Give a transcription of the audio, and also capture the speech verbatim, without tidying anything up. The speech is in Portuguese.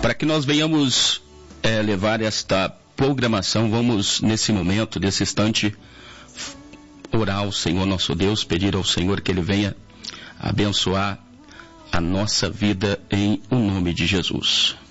Para que nós venhamos é, levar esta programação, vamos nesse momento, nesse instante, orar ao Senhor nosso Deus, pedir ao Senhor que Ele venha abençoar a nossa vida em o nome de Jesus.